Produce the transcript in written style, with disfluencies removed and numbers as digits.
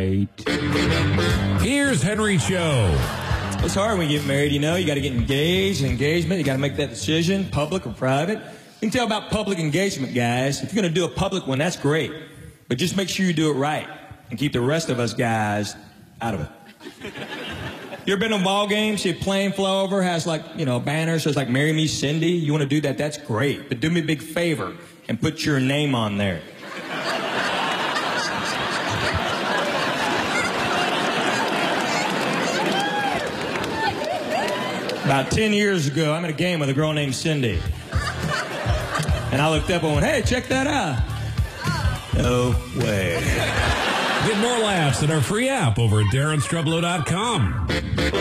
Here's Henry Cho. It's hard when you get married, you know. You got to get engaged, engagement. You got to make that decision, public or private. You can tell about public engagement, guys. If you're going to do a public one, that's great. But just make sure you do it right and keep the rest of us guys out of it. You ever been to a ball game, see a plane fly over, has like, a banner, says like, "Marry me, Cindy"? You want to do that, that's great. But do me a big favor and put your name on there. About 10 years ago, I'm at a game with a girl named Cindy. And I looked up and went, "Hey, check that out." No way. Get more laughs at our free app over at DarrenStrublow.com.